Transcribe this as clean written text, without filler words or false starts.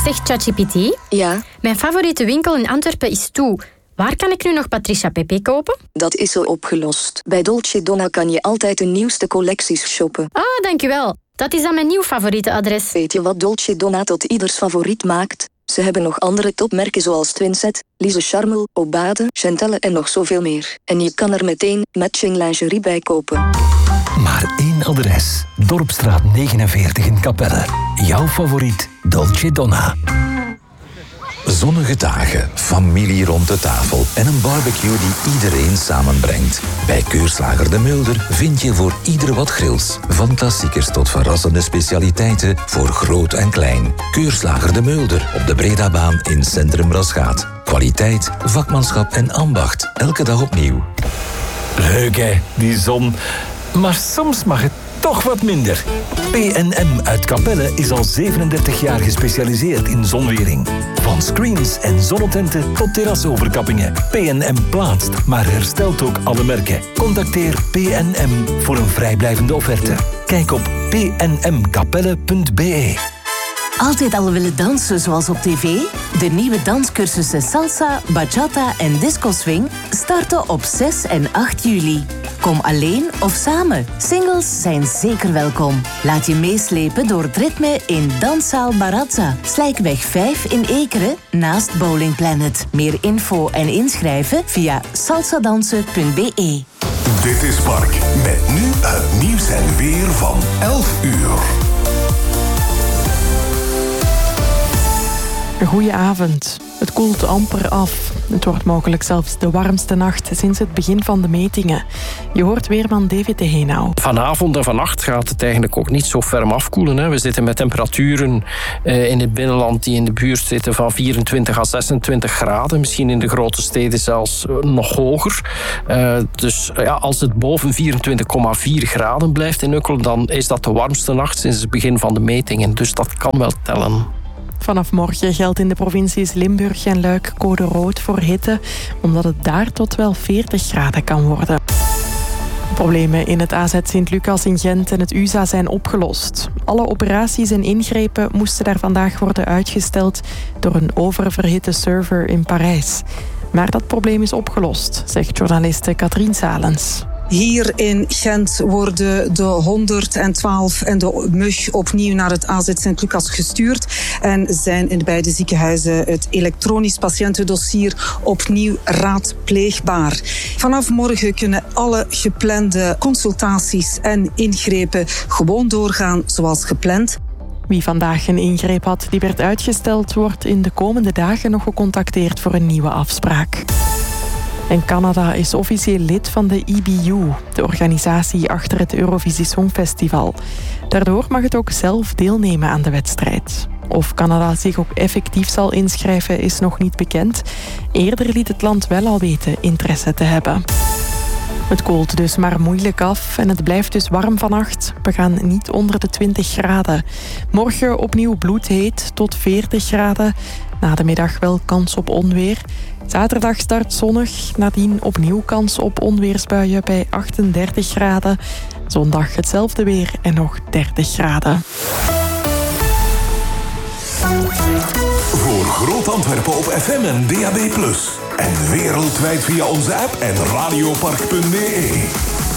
Zeg, ChatGPT. Ja? Mijn favoriete winkel in Antwerpen is toe. Waar kan ik nu nog Patricia Pepe kopen? Dat is zo opgelost. Bij Dolce Donna kan je altijd de nieuwste collecties shoppen. Ah, dankjewel. Dat is dan mijn nieuw favoriete adres. Weet je wat Dolce Donna tot ieders favoriet maakt? Ze hebben nog andere topmerken zoals Twinset, Lise Charmel, Obade, Chantelle en nog zoveel meer. En je kan er meteen matching lingerie bij kopen. Maar één adres. Dorpstraat 49 in Capelle. Jouw favoriet Dolce Donna. Zonnige dagen, familie rond de tafel en een barbecue die iedereen samenbrengt. Bij Keurslager de Mulder vind je voor ieder wat grils. Van klassiekers tot verrassende specialiteiten voor groot en klein. Keurslager de Mulder op de Bredabaan in Centrum Rasgaat. Kwaliteit, vakmanschap en ambacht. Elke dag opnieuw. Leuk hè, die zon. Maar soms mag het toch wat minder. P&M uit Capelle is al 37 jaar gespecialiseerd in zonwering. Van screens en zonnetenten tot terrasoverkappingen. P&M plaatst, maar herstelt ook alle merken. Contacteer P&M voor een vrijblijvende offerte. Kijk op pnmcapelle.be. Altijd al willen dansen zoals op tv? De nieuwe danscursussen Salsa, Bachata en Disco Swing starten op 6 en 8 juli. Kom alleen of samen. Singles zijn zeker welkom. Laat je meeslepen door het ritme in Danszaal Barazza, Slijkweg 5 in Ekeren, naast Bowling Planet. Meer info en inschrijven via salsadansen.be. Dit is Mark, met nu het nieuws en weer van 11 uur. Goedenavond. Het koelt amper af. Het wordt mogelijk zelfs de warmste nacht sinds het begin van de metingen. Je hoort weerman David de Heenau. Vanavond en vannacht gaat het eigenlijk ook niet zo ferm afkoelen. Hè. We zitten met temperaturen in het binnenland die in de buurt zitten van 24 à 26 graden. Misschien in de grote steden zelfs nog hoger. Dus als het boven 24,4 graden blijft in Ukkel, dan is dat de warmste nacht sinds het begin van de metingen. Dus dat kan wel tellen. Vanaf morgen geldt in de provincies Limburg en Luik code rood voor hitte, omdat het daar tot wel 40 graden kan worden. Problemen in het AZ Sint-Lucas in Gent en het USA zijn opgelost. Alle operaties en ingrepen moesten daar vandaag worden uitgesteld door een oververhitte server in Parijs. Maar dat probleem is opgelost, zegt journaliste Katrien Salens. Hier in Gent worden de 112 en de MUG opnieuw naar het AZ Sint-Lucas gestuurd en zijn in beide ziekenhuizen het elektronisch patiëntendossier opnieuw raadpleegbaar. Vanaf morgen kunnen alle geplande consultaties en ingrepen gewoon doorgaan zoals gepland. Wie vandaag een ingreep had die werd uitgesteld, wordt in de komende dagen nog gecontacteerd voor een nieuwe afspraak. En Canada is officieel lid van de EBU, de organisatie achter het Eurovisie Songfestival. Daardoor mag het ook zelf deelnemen aan de wedstrijd. Of Canada zich ook effectief zal inschrijven is nog niet bekend. Eerder liet het land wel al weten interesse te hebben. Het koelt dus maar moeilijk af en het blijft dus warm vannacht. We gaan niet onder de 20 graden. Morgen opnieuw bloedheet tot 40 graden. Na de middag wel kans op onweer. Zaterdag start zonnig, nadien opnieuw kans op onweersbuien bij 38 graden. Zondag hetzelfde weer en nog 30 graden. Voor Groot Antwerpen op FM en DAB+. En wereldwijd via onze app en radiopark.be.